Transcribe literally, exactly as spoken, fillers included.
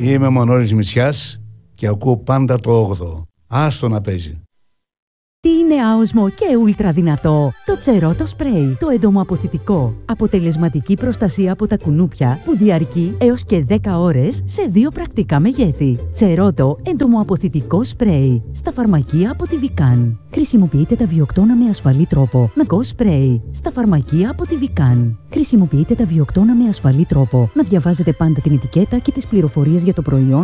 Είμαι ο Μανώλης Μητσιάς και ακούω πάντα το όγδοο. Άστο να παίζει. Τι είναι άοσμο και ούλτρα δυνατό? Το Τσερότο Σπρέι, το εντομοαποθητικό. Αποτελεσματική προστασία από τα κουνούπια που διαρκεί έως και δέκα ώρες σε δύο πρακτικά μεγέθη. Τσερότο εντομοαποθητικό σπρέι. Στα φαρμακεία από τη Βικάν. Χρησιμοποιείτε τα βιοκτώνα με ασφαλή τρόπο. Νακό σπρέι. Στα φαρμακεία από τη Βικάν. Χρησιμοποιείτε τα βιοκτώνα με ασφαλή τρόπο. Να διαβάζετε πάντα την ετικέτα και τις πληροφορίες για το προϊόν